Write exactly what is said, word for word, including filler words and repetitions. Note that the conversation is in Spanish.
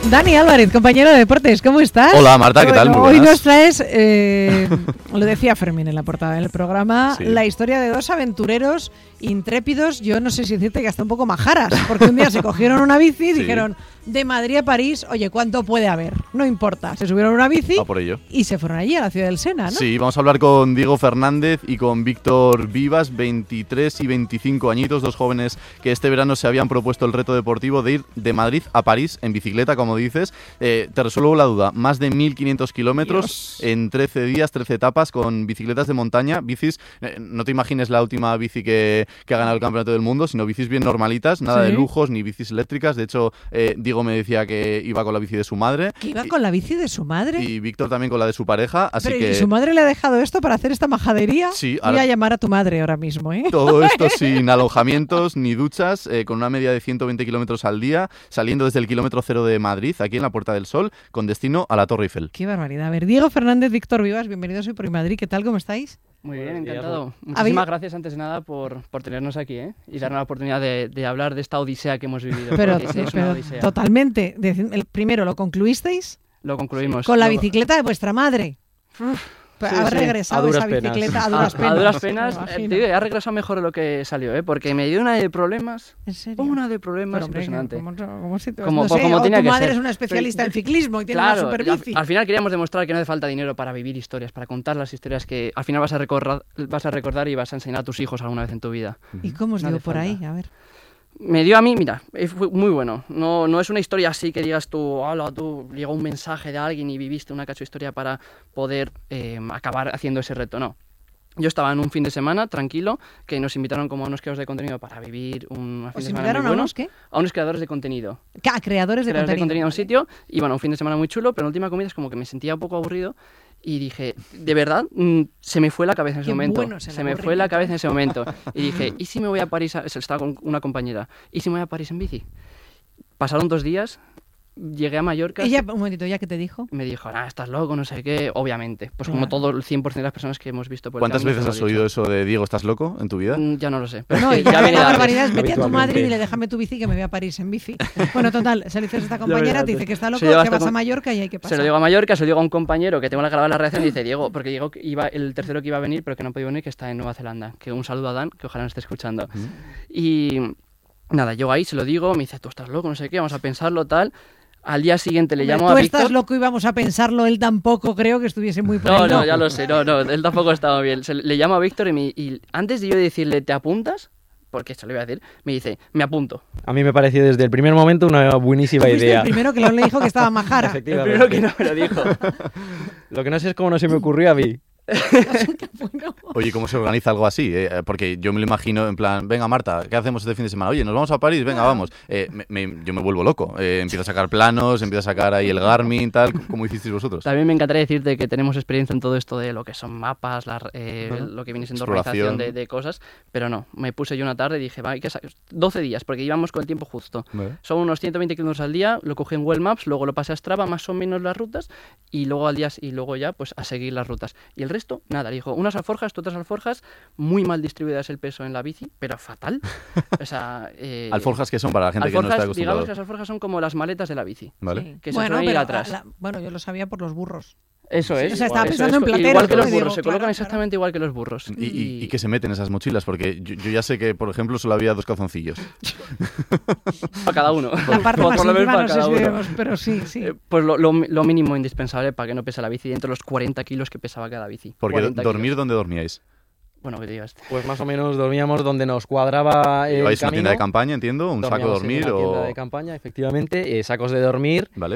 Dani Álvarez, compañero de deportes, ¿cómo estás? Hola Marta, ¿qué tal? Bueno, Muy hoy buenas. nos traes, eh, lo decía Fermín en la portada del programa, Sí. la historia de dos aventureros intrépidos, yo no sé si decirte que hasta un poco majaras, porque un día se cogieron una bici y Sí. dijeron, de Madrid a París, oye, ¿cuánto puede haber? No importa, se subieron a una bici A por ello. y se fueron allí a la ciudad del Sena, ¿no? Sí, vamos a hablar con Diego Fernández y con Víctor Vivas, veintitrés y veinticinco añitos, dos jóvenes que este verano se habían propuesto el reto deportivo de ir de Madrid a París en bicicleta, como dices. Eh, te resuelvo la duda, más de mil quinientos kilómetros en trece días, trece etapas con bicicletas de montaña, bicis, eh, no te imagines la última bici que, que ha ganado el campeonato del mundo, sino bicis bien normalitas, nada Sí. de lujos ni bicis eléctricas. De hecho, eh, Diego me decía que iba con la bici de su madre. Que iba y, con la bici de su madre. y Víctor también con la de su pareja, así Pero, que... ¿y su madre le ha dejado esto para hacer esta majadería? Sí, Voy ahora- a llamar a tu madre ahora mismo, ¿eh? Todo esto sin alojamientos ni duchas, eh, con una media de ciento veinte kilómetros al día, saliendo desde el kilómetro cero de Madrid, aquí en la Puerta del Sol, con destino a la Torre Eiffel. Qué barbaridad. A ver, Diego Fernández, Víctor Vivas, bienvenidos hoy por Madrid. ¿Qué tal? ¿Cómo estáis? Muy bien, Buenos días, encantado. Ru. Muchísimas ¿Habéis- gracias antes de nada por, por tenernos aquí, ¿eh? Y darnos la oportunidad de, de hablar de esta odisea que hemos vivido. Pero, porque sí, es una pero odisea. totalmente. Decid- el primero, ¿lo concluisteis? Lo concluimos. Con la Luego- bicicleta de vuestra madre. Pues Sí, haber sí. regresado A duras esa penas. bicicleta a A, duras a penas. duras penas, me eh, imagino. te digo, ha regresado mejor de lo que salió, ¿eh? Porque me dio una de problemas. ¿En serio? Una de problemas Pero, hombre, impresionante. ¿cómo, cómo si te- Como- no sé, como o tenía tu que madre ser. es una especialista Pero- en ciclismo y tiene Claro, una super y al, bici. al final queríamos demostrar que no hace falta dinero para vivir historias, para contar las historias que al final vas a recordar, vas a recordar y vas a enseñar a tus hijos alguna vez en tu vida. ¿Y cómo os no dio hace por falta. ahí? A ver. Me dio a mí, mira, eh, fue muy bueno. No, no es una historia así que digas tú, hola, tú llegó un mensaje de alguien y viviste una cacho historia para poder eh, acabar haciendo ese reto, no. Yo estaba en un fin de semana tranquilo, que nos invitaron como a unos creadores de contenido para vivir un fin ¿Os de semana invitaron muy a bueno. unos qué? A unos creadores de contenido. A creadores de creadores de contenido a un vale. sitio, y bueno, un fin de semana muy chulo, pero en última comida es como que me sentía un poco aburrido y dije, de verdad, mm, se me fue la cabeza en ese Qué momento. bueno es el se me fue la aburrimiento. cabeza en ese momento. Y dije, ¿y si me voy a París? A... Estaba con una compañera. ¿Y si me voy a París en bici? Pasaron dos días, llegué a Mallorca. Ella, un momentito, ¿ya qué te dijo? Me dijo, ah, estás loco, no sé qué, obviamente. Pues Claro. como todo el cien por ciento de las personas que hemos visto por el ¿Cuántas camino veces se lo has he dicho. oído eso de Diego, estás loco en tu vida? Mm, Ya no lo sé. Pero No, es y que ya ya viene la de antes. barbaridad es vete a tu habitualmente. madre y dile déjame tu bici que me voy a París en bici. Bueno, total, se le dices a esta compañera, te dice que está loco, Se lleva que hasta vas a con- Mallorca y hay que pasar. Se lo digo a Mallorca, se lo digo a un compañero que tengo la grabada la reacción y dice, Diego, porque Diego que iba, el tercero que iba a venir, pero que no ha podido venir, que está en Nueva Zelanda. Que un saludo a Dan, que ojalá nos esté escuchando. Y nada, yo ahí se lo digo, me dice, tú estás loco, no sé qué, vamos a pensarlo, tal. Al día siguiente le Hombre, llamo tú a estás Víctor. loco y vamos a pensarlo, él tampoco creo que estuviese muy por No, ahí, no, ya lo sé, no, no, él tampoco estaba bien. Se- le llamo a Víctor y, me- y antes de yo decirle, ¿te apuntas? Porque esto le iba a decir, me dice, me apunto. A mí me pareció desde el primer momento una buenísima Fuiste idea. el primero que le dijo que estaba majara. El Efectivamente. primero que no me lo dijo. Lo que no sé es cómo no se me ocurrió a mí. Bueno, Oye, ¿cómo se organiza algo así? Eh, porque yo me lo imagino en plan, venga Marta, ¿qué hacemos este fin de semana? Oye, ¿nos vamos a París? Venga, vamos. Eh, me- me- yo me vuelvo loco. Eh, empiezo a sacar planos, empiezo a sacar ahí el Garmin, tal. ¿Cómo hicisteis vosotros? También me encantaría decirte que tenemos experiencia en todo esto de lo que son mapas, la- eh, Ajá. lo que viene siendo Exploración. organización de, de cosas, pero no, me puse yo una tarde y dije, va, hay que sa- doce días, porque íbamos con el tiempo justo. Vale. Son unos ciento veinte kilómetros al día, lo cogí en Google Maps, luego lo pasé a Strava, más o menos las rutas, y luego al día y luego ya pues a seguir las rutas. Y el resto, nada, dijo, unas alforjas, tú otras alforjas, muy mal distribuidas el peso en la bici, pero fatal. O sea, eh, Alforjas que son para la gente que no está alforjas, acostumbrada. digamos que las alforjas son como las maletas de la bici. ¿Vale? sí. Que se bueno, suelen ir pero atrás. la- bueno, yo lo sabía por los burros. Eso es. o sea, estaba eso pensando es. en plateros, Igual que ¿no? los Y burros, digo, se claro, colocan claro. exactamente igual que los burros. ¿Y, y, y qué se mete en esas mochilas? Porque yo, yo ya sé que, por ejemplo, solo había dos calzoncillos. Para cada uno. La parte Por- más por lo menos íntima para no sé cada si uno. vemos, pero sí, sí. Eh, Pues lo, lo- lo mínimo indispensable para que no pese la bici, dentro de los cuarenta kilos que pesaba cada bici. Porque cuarenta dormir, kilos. ¿dónde dormíais? Bueno, que digas. Pues más o menos dormíamos donde nos cuadraba el ¿Vais a una camino. tienda de campanya, entiendo? ¿Un saco de Dormíamos en dormir? una tienda o... de campaña, efectivamente, eh, sacos de dormir. Vale.